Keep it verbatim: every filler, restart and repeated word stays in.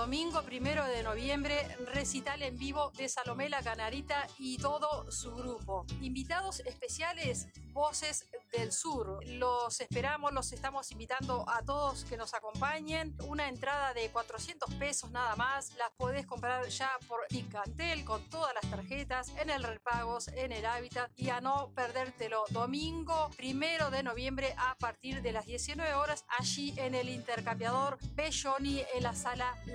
Domingo primero de noviembre, recital en vivo de Salomé La Canarita y todo su grupo. Invitados especiales, Voces del Sur. Los esperamos, los estamos invitando a todos que nos acompañen. Una entrada de cuatrocientos pesos nada más. Las podés comprar ya por Ticantel con todas las tarjetas, en el Repagos, en el Hábitat, y a no perdértelo. Domingo primero de noviembre a partir de las diecinueve horas, allí en el Intercambiador Belloni, en la sala